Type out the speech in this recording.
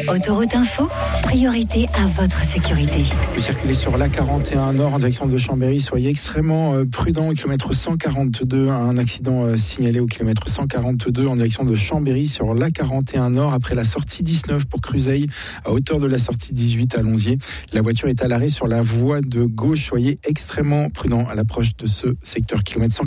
Autoroute Info, priorité à votre sécurité. Vous circulez sur l'A41 Nord en direction de Chambéry. Soyez extrêmement prudents. Au kilomètre 142, un accident signalé au kilomètre 142 en direction de Chambéry sur l'A41 Nord après la sortie 19 pour Cruzeil à hauteur de la sortie 18 à Lonzier. La voiture est à l'arrêt sur la voie de gauche. Soyez extrêmement prudents à l'approche de ce secteur kilomètre 142.